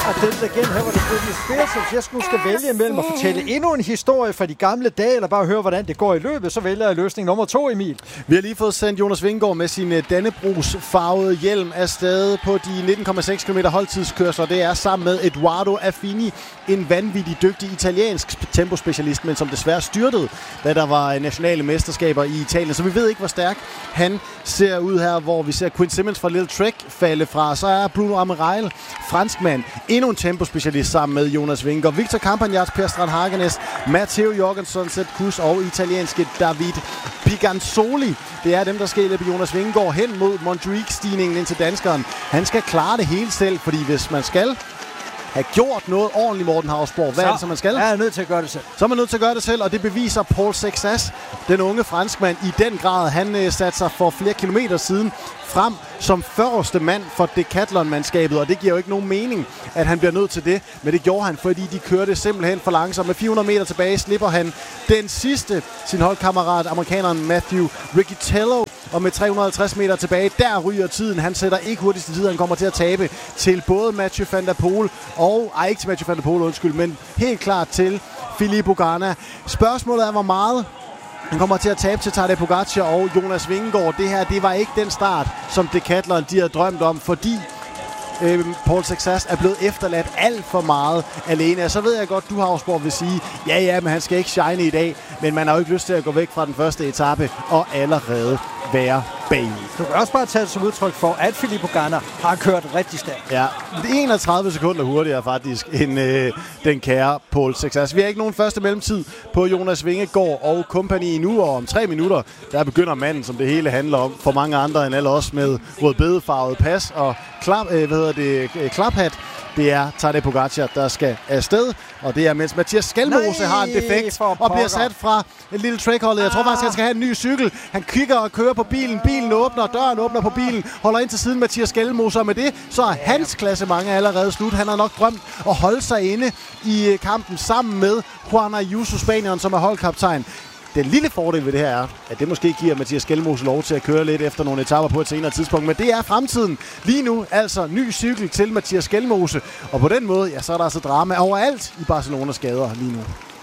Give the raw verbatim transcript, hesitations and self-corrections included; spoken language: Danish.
Og den igen, her var det Britney Spears, hvis jeg skulle skal vælge imellem at fortælle endnu en historie fra de gamle dage, eller bare høre, hvordan det går i løbet, så vælger jeg løsning nummer to, Emil. Vi har lige fået sendt Jonas Vingegaard med sin Dannebrogs-farvede hjelm afsted på de nitten komma seks kilometer holdtidskørsler. Det er sammen med Edoardo Affini, en vanvittig dygtig italiensk tempospecialist, men som desværre styrtede, da der var nationale mesterskaber i Italien. Så vi ved ikke, hvor stærk han ser ud her, hvor vi ser Quinn Simmons fra Little Trek falde fra. Så er Bruno Amirail, franskmand, endnu en tempospecialist sammen med Jonas Vingegaard. Victor Campagnat, Per Strand Hagenes, Matteo Jorgensen, Sepp Kuss og italienske David Piganzoli. Det er dem, der skal hjælpe Jonas Vingegaard hen mod Montjuic-stigningen ind til danskeren. Han skal klare det hele selv, fordi hvis man skal have gjort noget ordentligt, Morten Hausborg, hvad så er det, som man skal? Jeg er nødt til at gøre det selv. Så er man nødt til at gøre det selv, og det beviser Paul Sexas, den unge franskmand, i den grad. Han øh, satte sig for flere kilometer siden frem som første mand for Decathlon-mandskabet, og det giver jo ikke nogen mening, at han bliver nødt til det, men det gjorde han, fordi de kørte simpelthen for langsomt. Med fire hundrede meter tilbage slipper han den sidste, sin holdkammerat, amerikaneren Matthew Riccitello, og med tre hundrede og halvtreds meter tilbage, der ryger tiden. Han sætter ikke hurtigste tid, han kommer til at tabe til både Mathieu van der Poel og, ej ikke til Mathieu van der Poel, undskyld, men helt klart til Filippo Ganna. Spørgsmålet er, hvor meget han kommer til at tabe til Tadej Pogačar og Jonas Vingegaard. Det her, det var ikke den start, som Decathlon de havde drømt om, fordi øh, Paul Sexas er blevet efterladt alt for meget alene. Og så ved jeg godt, du Hausborg vil sige, ja ja, men han skal ikke shine i dag, men man har jo ikke lyst til at gå væk fra den første etape og allerede være bag. Du kan også bare tage det som udtryk for, at Filippo Ganna har kørt rigtig stærkt. Ja, enogtredive sekunder hurtigere faktisk end øh, den kære Paul Sexas. Vi har ikke nogen første mellemtid på Jonas Vingegaard og kompagni nu, og om tre minutter, der begynder manden, som det hele handler om, for mange andre end alle os med rødbedefarvet pas og klap, øh, hvad hedder det, øh, klaphat. Det er Tadej Pogačar, der skal afsted, og det er mens Mathias Skelmose har en defekt og bliver sat fra et lille trackholdet. Jeg tror faktisk, han skal have en ny cykel. Han kigger og kører på bilen. Bilen åbner, døren åbner på bilen, holder ind til siden Mathias Skelmose, og med det, så er hans klassement allerede slut. Han har nok drømt at holde sig inde i kampen sammen med Juan Ayuso, spanieren, som er holdkaptajn. Den lille fordel ved det her er, at det måske giver Mathias Skelmose lov til at køre lidt efter nogle etaper på et senere tidspunkt. Men det er fremtiden. Lige nu altså ny cykel til Mathias Skelmose. Og på den måde, ja, så er der altså drama overalt i Barcelonas gader lige nu.